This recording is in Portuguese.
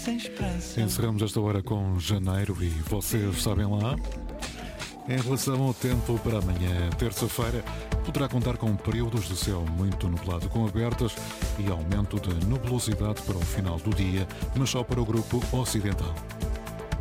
sem esperança. Encerramos esta hora com janeiro e vocês sabem lá. Em relação ao tempo para amanhã, terça-feira, poderá contar com períodos de céu muito nublado com abertas e aumento de nebulosidade para o final do dia, mas só para o grupo ocidental.